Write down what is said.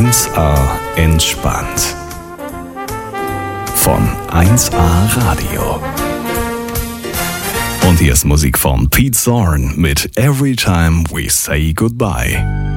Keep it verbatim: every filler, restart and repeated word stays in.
eins A entspannt. Von eins A Radio. Und hier ist Musik von Pete Zorn mit Every Time We Say Goodbye.